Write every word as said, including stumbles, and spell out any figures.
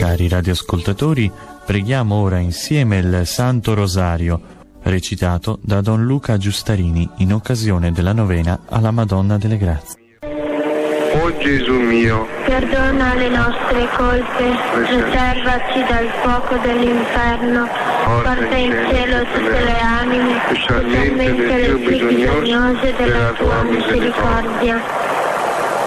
Cari radioascoltatori, preghiamo ora insieme il Santo Rosario, recitato da Don Luca Giustarini in occasione della novena alla Madonna delle Grazie. O Gesù mio, perdona le nostre colpe, preservaci dal fuoco dell'inferno, porta in cielo tutte le anime, specialmente le più bisognose della tua misericordia.